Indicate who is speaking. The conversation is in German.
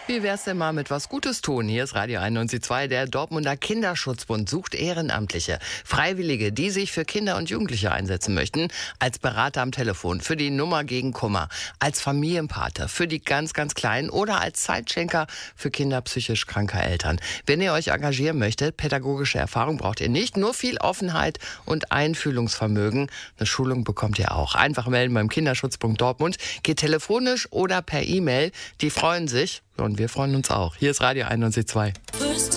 Speaker 1: Wie wär's denn mal mit was Gutes tun? Hier ist Radio 91.2. Der Dortmunder Kinderschutzbund sucht Ehrenamtliche, Freiwillige, die sich für Kinder und Jugendliche einsetzen möchten, als Berater am Telefon, für die Nummer gegen Kummer, als Familienpate, für die ganz, ganz Kleinen oder als Zeitschenker für Kinder psychisch kranker Eltern. Wenn ihr euch engagieren möchtet, pädagogische Erfahrung braucht ihr nicht, nur viel Offenheit und Einfühlungsvermögen. Eine Schulung bekommt ihr auch. Einfach melden beim Kinderschutzbund Dortmund. Geht telefonisch oder per E-Mail. Die freuen sich und wir freuen uns auch. Hier ist Radio 91.2.